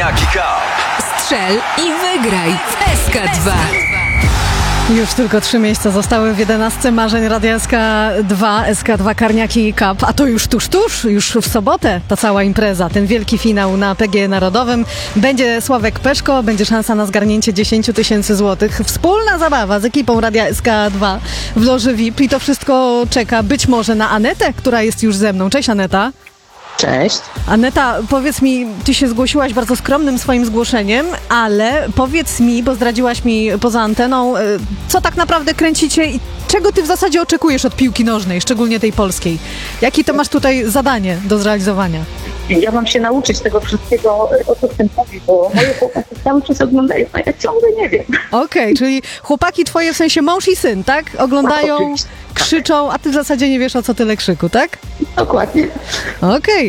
Karniaki Cup. Strzel i wygraj w SK2. Już tylko 3 miejsca zostały w 11 marzeń Radia SK2, SK2 Karniaki Cup, a to już tuż, już w sobotę ta cała impreza, ten wielki finał na PGE Narodowym. Będzie Sławek Peszko, będzie szansa na zgarnięcie 10 000 złotych. Wspólna zabawa z ekipą Radia SK2 w loży VIP i to wszystko czeka być może na Anetę, która jest już ze mną. Cześć Aneta. Cześć. Aneta, powiedz mi, ty się zgłosiłaś bardzo skromnym swoim zgłoszeniem, ale powiedz mi, bo zdradziłaś mi poza anteną, co tak naprawdę kręcicie i czego ty w zasadzie oczekujesz od piłki nożnej, szczególnie tej polskiej? Jakie to masz tutaj zadanie do zrealizowania? Ja mam się nauczyć tego wszystkiego, o co chcę mówić, bo moje chłopaki cały czas oglądają, a ja ciągle nie wiem. Okej, czyli chłopaki twoje, w sensie mąż i syn, tak? Oglądają, Tak, oczywiście. krzyczą, a ty w zasadzie nie wiesz, o co tyle krzyku, tak? Dokładnie. Okej.